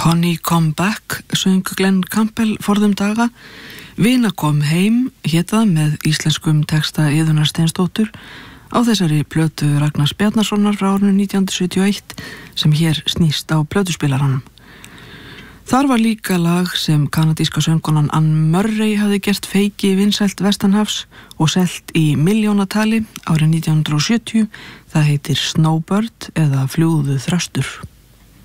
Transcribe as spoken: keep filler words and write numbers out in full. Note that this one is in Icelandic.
Connie Come Back söng Glenn Campbell forðum daga. Vina kom heim hét það með íslenskum texta Iðunnar Steinsdóttur á þessari plötu Ragnars Bjarnasonar frá árinu nítján hundruð sjötíu og eitt sem hér snýst á plötuspilaranum. Þar var líka lag sem kanadíska söngkonan Ann Murray hafði gert feiki vinsælt vestanhafs og selt í milljónatali árið nítján hundruð og sjötíu. Það heitir Snowbird eða Fljúgðu þröstur.